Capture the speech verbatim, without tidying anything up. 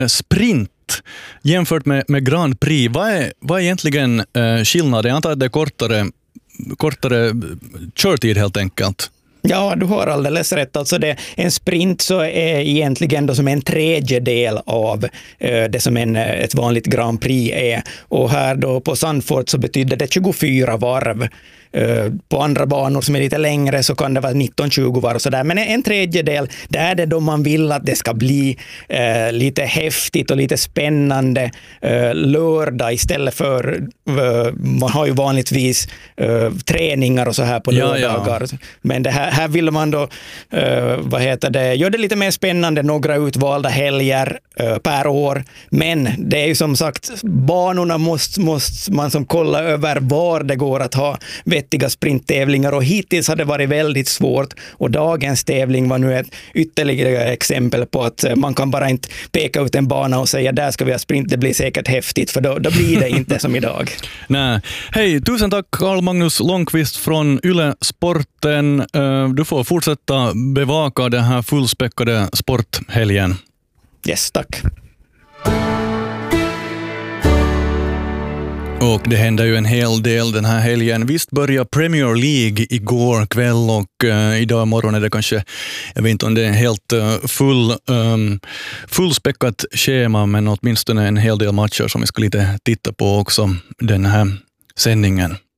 sprint jämfört med, med Grand Prix. Vad är, vad är egentligen eh, skillnaden? Jag antar att det är kortare, kortare körtid helt enkelt. Ja, du har alldeles rätt. Alltså det, en sprint så är egentligen då som en tredjedel av eh, det som en, ett vanligt Grand Prix är. Och här då på Zandvoort så betyder det tjugofyra varv. Uh, på andra banor som är lite längre så kan det vara nitton tjugo varv och sådär. Men en tredjedel, det är det då man vill att det ska bli uh, lite häftigt och lite spännande uh, lördag istället för uh, man har ju vanligtvis uh, träningar och så här på lördagar. Ja, ja. Men det här, här vill man då uh, vad heter det, gör det lite mer spännande, några utvalda helger uh, per år. Men det är ju som sagt, banorna måste, måste man som kolla över var det går att ha vettiga sprinttävlingar, och hittills har det varit väldigt svårt, och dagens tävling var nu ett ytterligare exempel på att man kan bara inte peka ut en bana och säga där ska vi ha sprint, det blir säkert häftigt, för då, då blir det inte som idag. Nej. Hej, tusen tack Carl Magnus Långqvist från Yle Sporten. Du får fortsätta bevaka den här fullspäckade sporthelgen. Yes, tack. Och det händer ju en hel del den här helgen. Visst börjar Premier League igår kväll, och uh, idag morgon är det kanske, jag vet inte om det är helt uh, full, um, fullspäckat schema, men åtminstone en hel del matcher som vi ska lite titta på också den här sändningen.